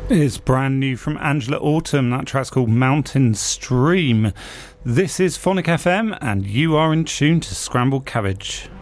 It's brand new from Angela Autumn. That track's called Mountain Stream. This is Phonic FM, and you are in tune to Scrambled Cabbage.